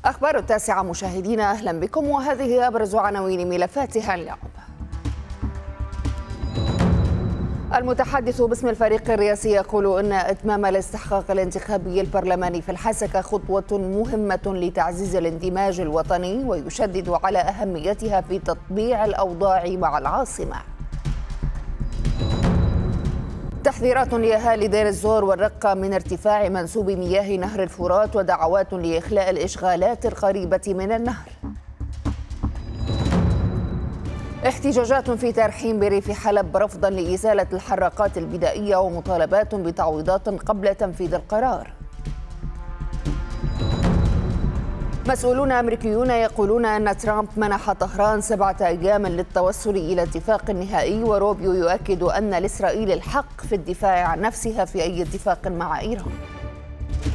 أخبار التاسعة مشاهدينا، أهلا بكم، وهذه أبرز عناوين ملفاتها اليوم. المتحدث باسم الفريق الرئاسي يقول إن إتمام الاستحقاق الانتخابي البرلماني في الحسكة خطوة مهمة لتعزيز الاندماج الوطني، ويشدد على أهميتها في تطبيع الأوضاع مع العاصمة. تحذيرات لأهالي دير الزور والرقة من ارتفاع منسوب مياه نهر الفرات، ودعوات لإخلاء الإشغالات القريبة من النهر. احتجاجات في ترحيم بريف حلب رفضا لإزالة الحراقات البدائية، ومطالبات بتعويضات قبل تنفيذ القرار. مسؤولون أمريكيون يقولون أن ترامب منح طهران 7 أيام للتوصل إلى اتفاق نهائي، وروبيو يؤكد أن لإسرائيل الحق في الدفاع عن نفسها في أي اتفاق مع إيران.